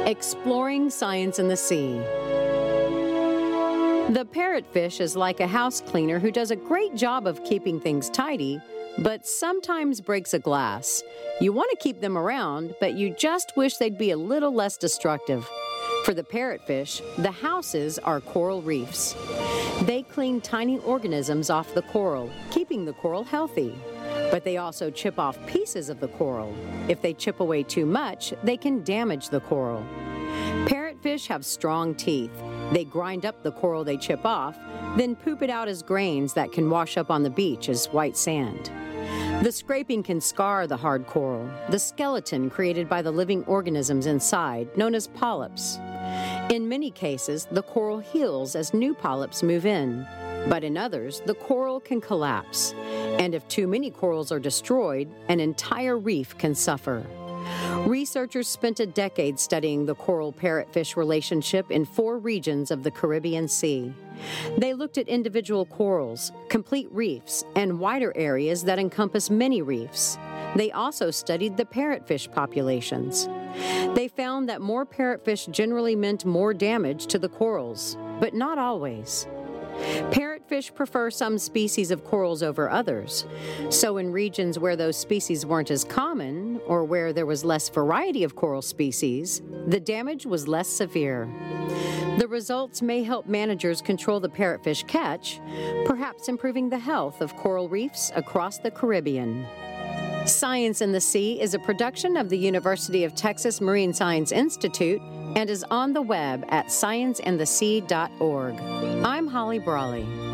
Exploring Science in the Sea. The parrotfish is like a house cleaner who does a great job of keeping things tidy, but sometimes breaks a glass. You want to keep them around, but you just wish they'd be a little less destructive. For the parrotfish, the houses are coral reefs. They clean tiny organisms off the coral, keeping the coral healthy. But they also chip off pieces of the coral. If they chip away too much, they can damage the coral. Parrotfish have strong teeth. They grind up the coral they chip off, then poop it out as grains that can wash up on the beach as white sand. The scraping can scar the hard coral, the skeleton created by the living organisms inside, known as polyps. In many cases, the coral heals as new polyps move in, but in others, the coral can collapse. And if too many corals are destroyed, an entire reef can suffer. Researchers spent a decade studying the coral-parrotfish relationship in 4 regions of the Caribbean Sea. They looked at individual corals, complete reefs, and wider areas that encompass many reefs. They also studied the parrotfish populations. They found that more parrotfish generally meant more damage to the corals, but not always. Parrotfish prefer some species of corals over others. So in regions where those species weren't as common, or where there was less variety of coral species, the damage was less severe. The results may help managers control the parrotfish catch, perhaps improving the health of coral reefs across the Caribbean. Science in the Sea is a production of the University of Texas Marine Science Institute and is on the web at scienceandthesea.org. I'm Holly Brawley.